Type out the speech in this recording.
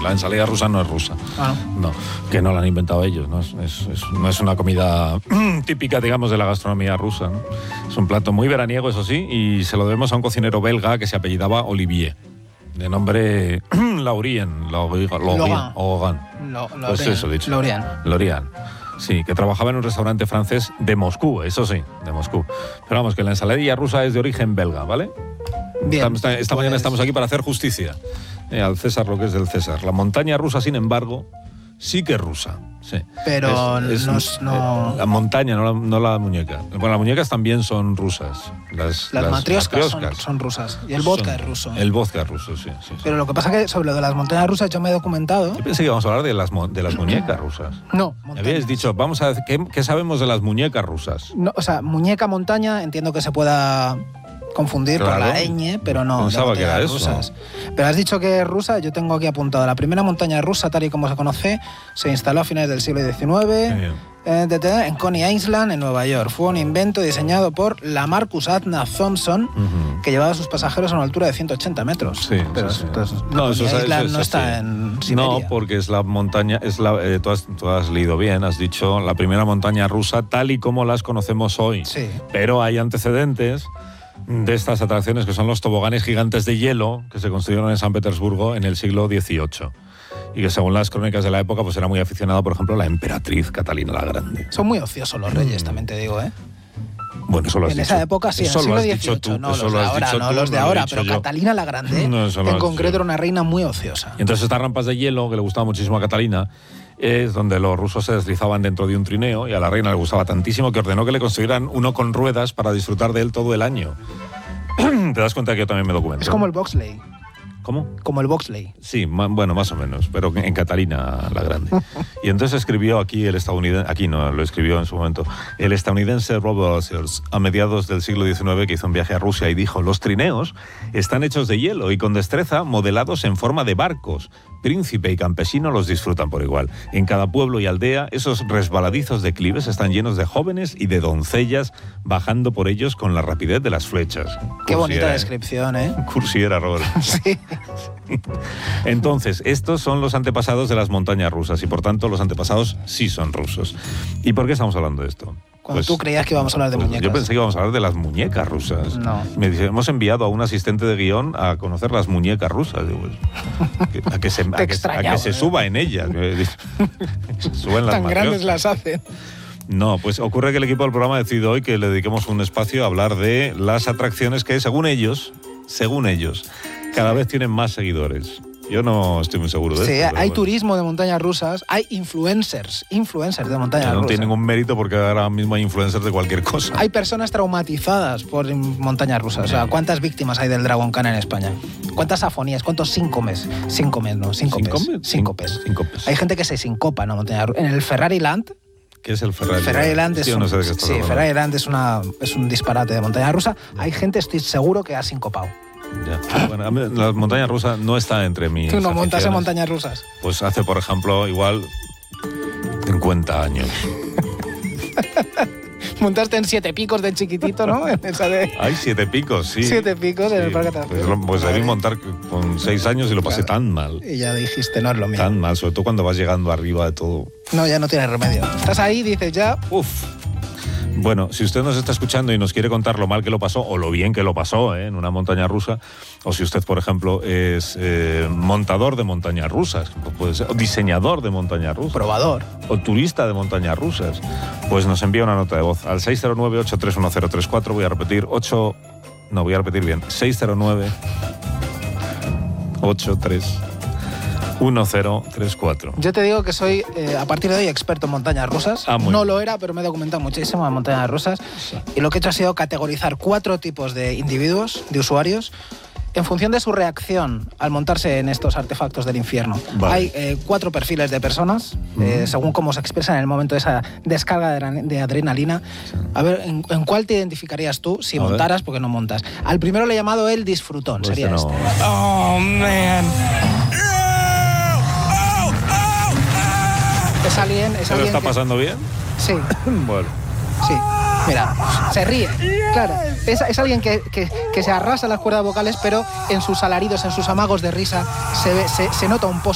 La ensalada rusa no es rusa. Ah, no, que no la han inventado ellos, no es una comida típica, digamos, de la gastronomía rusa, ¿no? Es un plato muy veraniego, eso sí, y se lo debemos a un cocinero belga que se apellidaba Olivier, de nombre Laurien. Pues eso, dicho. Laurien. Sí, que trabajaba en un restaurante francés de Moscú, eso sí, de Moscú. Pero vamos, que la ensaladilla rusa es de origen belga, ¿vale? Bien, esta mañana estamos aquí para hacer justicia al César lo que es del César. La montaña rusa, sin embargo, sí que es rusa. Sí. Pero no... La montaña, no la muñeca. Bueno, las muñecas también son rusas. Las matrioscas son rusas. Y el vodka es ruso. El vodka es ruso, sí. Pero lo que pasa es que sobre lo de las montañas rusas yo me he documentado. Yo pensé que íbamos a hablar de las muñecas rusas. No, montañas. Habíais dicho, vamos a ver, ¿qué sabemos de las muñecas rusas? No, o sea, muñeca, montaña, entiendo que se pueda confundir por la ñ, pero no. Pensaba que era rusas. Eso. Pero has dicho que es rusa, yo tengo aquí apuntado. La primera montaña rusa, tal y como se conoce, se instaló a finales del siglo XIX en Coney Island, en Nueva York. Fue un invento diseñado por Lamarcus Adna Thompson, que llevaba a sus pasajeros a una altura de 180 metros. Sí, pero sí. Entonces, Coney Island no está en Siberia. No, porque es la montaña, tú has leído bien, has dicho la primera montaña rusa tal y como las conocemos hoy. Sí. Pero hay antecedentes de estas atracciones que son los toboganes gigantes de hielo que se construyeron en San Petersburgo en el siglo XVIII y que según las crónicas de la época pues era muy aficionado, por ejemplo, la emperatriz Catalina la Grande. Son muy ociosos los reyes, también te digo, ¿eh? Bueno, eso lo has en dicho. esa época sí, en el siglo XVIII, no los de ahora, pero Catalina la Grande, en concreto, era una reina muy ociosa. Y entonces estas rampas de hielo que le gustaban muchísimo a Catalina es donde los rusos se deslizaban dentro de un trineo y a la reina le gustaba tantísimo que ordenó que le construyeran uno con ruedas para disfrutar de él todo el año. ¿Te das cuenta que yo también me documento? Es como el bobsleigh. ¿Cómo? Como el bobsleigh. Sí, bueno, más o menos, pero en Catalina la Grande. Y entonces escribió aquí el estadounidense, aquí no, lo escribió en su momento, el estadounidense Robert Sears, a mediados del siglo XIX, que hizo un viaje a Rusia y dijo: los trineos están hechos de hielo y con destreza modelados en forma de barcos. Príncipe y campesino los disfrutan por igual. En cada pueblo y aldea, esos resbaladizos declives están llenos de jóvenes y de doncellas bajando por ellos con la rapidez de las flechas. Qué bonita descripción, ¿eh? Cursiera, Robert. Sí. Entonces, estos son los antepasados de las montañas rusas y por tanto los antepasados sí son rusos. ¿Y por qué estamos hablando de esto? Cuando tú creías que íbamos a hablar de muñecas. Yo pensé que íbamos a hablar de las muñecas rusas. No. Me dice, hemos enviado a un asistente de guión a conocer las muñecas rusas. Digo, a que se suba en ellas. Suben las tan grandes las hacen. No, pues ocurre que el equipo del programa ha decidido hoy que le dediquemos un espacio a hablar de las atracciones que, según ellos, cada vez tienen más seguidores. Yo no estoy muy seguro de esto. Sí, hay turismo de montañas rusas, hay influencers de montañas rusas. No tiene ningún mérito porque ahora mismo hay influencers de cualquier cosa. Hay personas traumatizadas por montañas rusas. O sea, ¿cuántas víctimas hay del Dragon Khan en España? ¿Cuántas afonías? ¿Cuántos síncopes? Síncopes. Hay gente que se sincopa en la montaña rusa. En el Ferrari Land. ¿Qué es el Ferrari? Ferrari Land es no sé de qué estás hablando. Ferrari Land es un disparate de montaña rusa. Hay gente, estoy seguro, que ha sincopado. Ya. Bueno, a mí, la montaña rusa no está entre mis ¿Tú no montas en aficiones. montañas rusas? Pues hace, por ejemplo, igual 50 años. Montaste en 7 picos de chiquitito, ¿no? Hay 7 picos, sí. 7 picos en el Parque Atractivos. Pues debí montar con 6 años y lo pasé tan mal. Y ya dijiste, no es lo mío. Tan mal, sobre todo cuando vas llegando arriba de todo. No, ya no tienes remedio. Estás ahí, dices ya... Uf. Bueno, si usted nos está escuchando y nos quiere contar lo mal que lo pasó o lo bien que lo pasó en una montaña rusa, o si usted, por ejemplo, es montador de montañas rusas, puede ser, o diseñador de montañas rusas, probador, o turista de montañas rusas, pues nos envía una nota de voz al 609-831034. Voy a repetir 609-831034. Yo te digo que soy, a partir de hoy, experto en montañas rusas. No lo era, pero me he documentado muchísimo en montañas rusas. Sí. Y lo que he hecho ha sido categorizar 4 tipos de individuos, de usuarios, en función de su reacción al montarse en estos artefactos del infierno. Vale. Hay 4 perfiles de personas, según cómo se expresan en el momento de esa descarga de adrenalina. Sí. A ver, ¿en cuál te identificarías tú si montaras? Porque no montas. Al primero le he llamado el disfrutón, pues sería este. Oh, man. Es alguien ¿Se lo está pasando bien? Sí. Bueno. Sí. Mira, se ríe. Claro. Es alguien que se arrasa las cuerdas vocales, pero en sus alaridos, en sus amagos de risa, se nota un pozo